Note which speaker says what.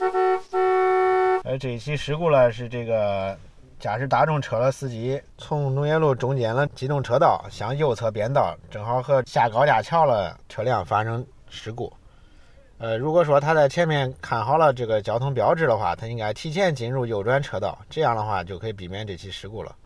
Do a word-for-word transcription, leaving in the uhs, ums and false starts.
Speaker 1: 呃，这一起事故呢是这个驾驶大众车的司机从农业路中间的机动车道向右侧变道，正好和下高架桥的车辆发生事故。呃，如果说他在前面看好了这个交通标志的话，他应该提前进入右转车道，这样的话就可以避免这起事故了。